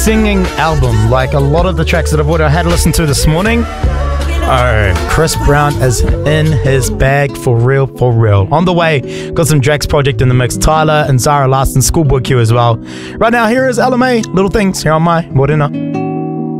singing album, like a lot of the tracks that I've already had to listen to this morning. Oh, Chris Brown is in his bag for real, for real. On the way, got some Drax Project in the mix, Tyler and Zara Larson, Schoolboy Q as well. Right now, here is LMA, Little Things, here on my Morena.